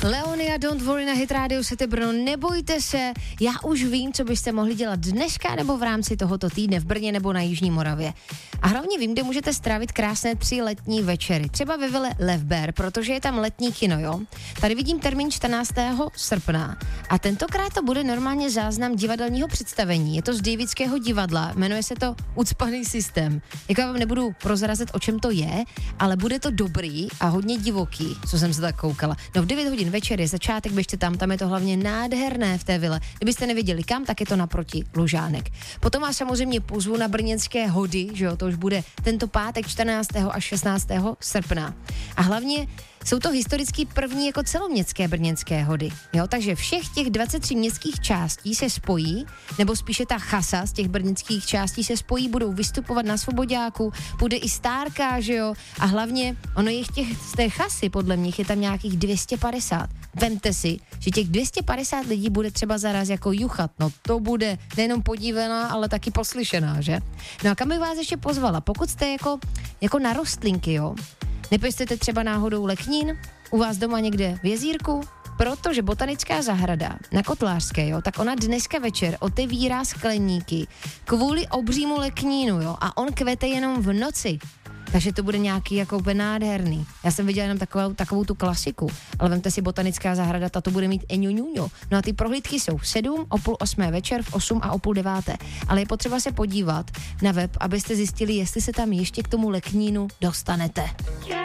Leonia, Don't Worry na Hit Radio City Brno. Nebojte se, já už vím, co byste mohli dělat dneska nebo v rámci tohoto týdne v Brně nebo na Jižní Moravě. A hlavně vím, kde můžete strávit krásné 3 letní večery. Třeba ve vile Levber, protože je tam letní kino, jo. Tady vidím termín 14. srpna a tentokrát to bude normálně záznam divadelního představení. Je to z Davidského divadla, jmenuje se to Ucpaný systém. Jako vám nebudu prozrazet, o čem to je, ale bude to dobrý a hodně divoký, co jsem se tak koukala. No v 9 hodin večer je začátek, běžte tam je to hlavně nádherné v té vile. Kdybyste nevěděli kam, tak je to naproti Lužánek. Potom vás samozřejmě pozvu na brněnské hody, že jo, to už bude tento pátek 14. až 16. srpna. A hlavně jsou to historicky první jako celoměstské brněnské hody. Jo, takže všech těch 23 městských částí se spojí, nebo spíše ta chasa z těch brněnských částí se spojí, budou vystupovat na Svoboďáku, bude i Stárka, že jo, a hlavně ono je z té chasy, podle mě je tam nějakých 250. Vemte si, že těch 250 lidí bude třeba zaraz jako juchat, no to bude nejenom podívaná, ale taky poslyšená, že? No a kam bych vás ještě pozvala, pokud jste jako na rostlinky, jo, nepěstujete třeba náhodou leknín u vás doma někde v jezírku? Protože botanická zahrada na Kotlářské, jo, tak ona dneska večer otevírá skleníky kvůli obřímu leknínu, jo, a on kvete jenom v noci. Takže to bude nějaký jako úplně nádherný. Já jsem viděla jenom takovou tu klasiku, ale vemte si botanická zahrada, ta to bude mít eňuňuňo. No a ty prohlídky jsou v 7, o půl 8 večer, v 8 a o půl 9. Ale je potřeba se podívat na web, abyste zjistili, jestli se tam ještě k tomu leknínu dostanete.